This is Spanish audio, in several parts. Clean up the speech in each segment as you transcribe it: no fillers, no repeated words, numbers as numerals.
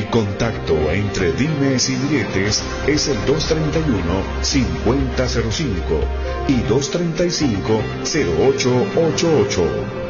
El contacto entre dimes y diretes es el 231-5005 y 235-0888.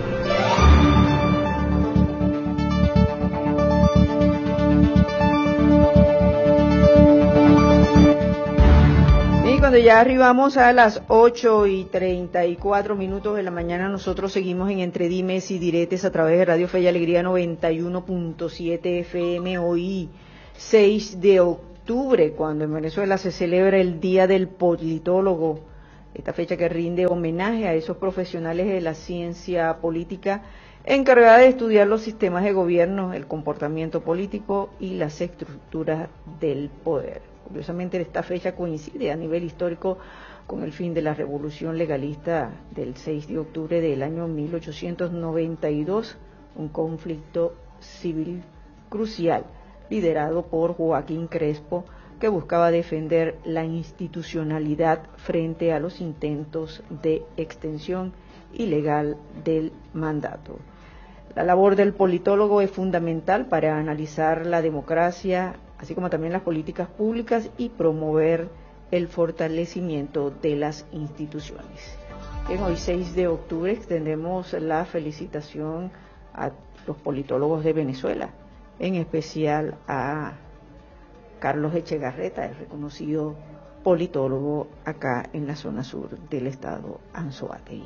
Cuando ya arribamos a las 8:34 de la mañana, nosotros seguimos en Entre Dimes y Diretes a través de Radio Fe y Alegría 91.7 FM. Hoy, 6 de octubre, cuando en Venezuela se celebra el Día del Politólogo, esta fecha que rinde homenaje a esos profesionales de la ciencia política encargada de estudiar los sistemas de gobierno, el comportamiento político y las estructuras del poder. Curiosamente, esta fecha coincide a nivel histórico con el fin de la revolución legalista del 6 de octubre del año 1892, un conflicto civil crucial liderado por Joaquín Crespo, que buscaba defender la institucionalidad frente a los intentos de extensión ilegal del mandato. La labor del politólogo es fundamental para analizar la democracia, así como también las políticas públicas y promover el fortalecimiento de las instituciones. Bien, hoy 6 de octubre extendemos la felicitación a los politólogos de Venezuela, en especial a Carlos Echegarreta, el reconocido politólogo acá en la zona sur del estado Anzoátegui.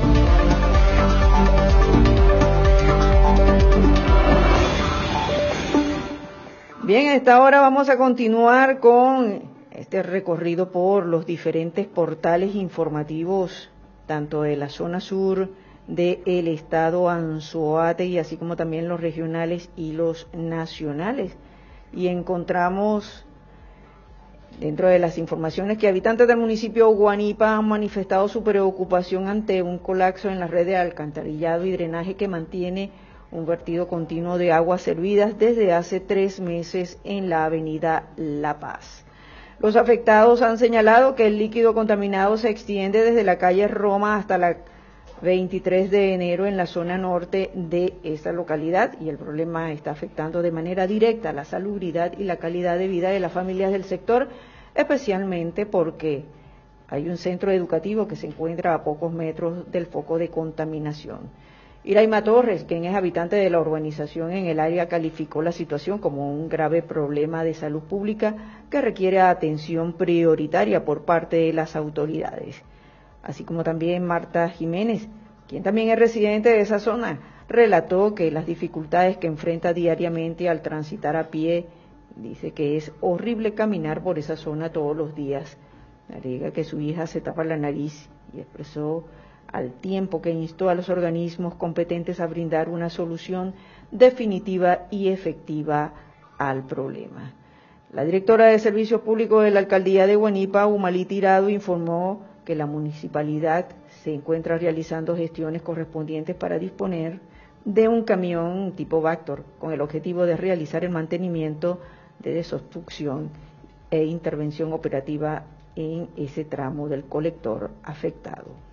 Bien, a esta hora vamos a continuar con este recorrido por los diferentes portales informativos, tanto de la zona sur del estado Anzoátegui, así como también los regionales y los nacionales. Y encontramos, dentro de las informaciones, que habitantes del municipio Guanipa han manifestado su preocupación ante un colapso en la red de alcantarillado y drenaje que mantiene un vertido continuo de aguas servidas desde hace 3 meses en la avenida La Paz. Los afectados han señalado que el líquido contaminado se extiende desde la calle Roma hasta la 23 de enero en la zona norte de esta localidad, y el problema está afectando de manera directa la salubridad y la calidad de vida de las familias del sector, especialmente porque hay un centro educativo que se encuentra a pocos metros del foco de contaminación. Iraima Torres, quien es habitante de la urbanización en el área, calificó la situación como un grave problema de salud pública que requiere atención prioritaria por parte de las autoridades. Así como también Marta Jiménez, quien también es residente de esa zona, relató que las dificultades que enfrenta diariamente al transitar a pie, dice que es horrible caminar por esa zona todos los días. Agrega que su hija se tapa la nariz y expresó al tiempo que instó a los organismos competentes a brindar una solución definitiva y efectiva al problema. La directora de Servicios Públicos de la Alcaldía de Guanipa, Umalí Tirado, informó que la municipalidad se encuentra realizando gestiones correspondientes para disponer de un camión tipo Vactor con el objetivo de realizar el mantenimiento de desobstrucción e intervención operativa en ese tramo del colector afectado.